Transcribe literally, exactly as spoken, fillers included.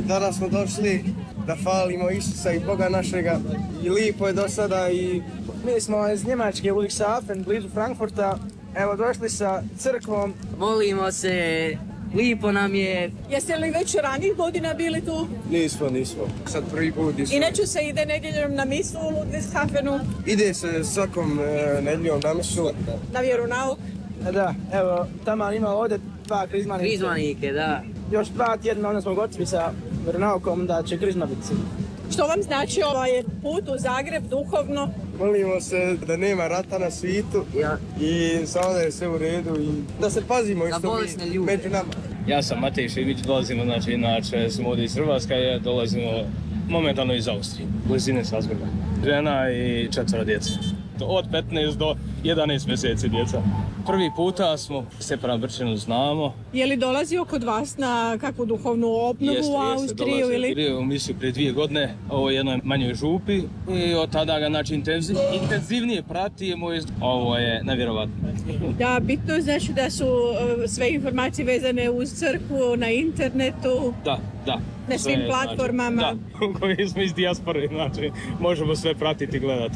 danas smo došli da falimo Isusa i Boga našega i lipo je do sada i mi smo iz Njemačke, Ludwigshafen, blizu Frankfurta. Evo, došli sa crkvom. Molimo se, lipo nam je. Jeste li već ranijih godina bili tu? Nismo, nismo. Sad prvi put. Nismo. Inače se ide nedjeljom na misu u Ludwigshafenu? Ide se svakom e, nedjeljom na misu. Na vjeronauk? Da, evo, tamo ima ovdje dva krizmanike. Krizmanike, da. Još dva tjedna onda smo gotovi sa vjeronaukom da će krizma biti. Što vam znači ovaj put u Zagreb duhovno? Molimo se da nema rata na svijetu ja. I samo da je sve u redu i da se pazimo isto mi među nama. Ja sam Matej Šimić, dolazimo, znači inače smo ovdje iz Hrvatske, ja dolazimo momentalno iz Austrije, blizine Salzburga. Žena i četvero djece. Od petnaest do jedanaest mjeseci djeca. Prvi puta smo se prema Brčanu znamo. Je li dolazio kod vas na kakvu duhovnu obnovu jeste, u Austriju? Jeste, ili? Bio u misiju prije dvije godine, ovo je jednoj manjoj župi i od tada ga znači intenziv, intenzivnije pratimo i ovo je nevjerovatno. Da, bitno znači da su uh, sve informacije vezane uz crkvu na internetu. Da, da. Na svim sve, platformama. Znači, da, koji smo iz dijaspore, znači možemo sve pratiti i gledati.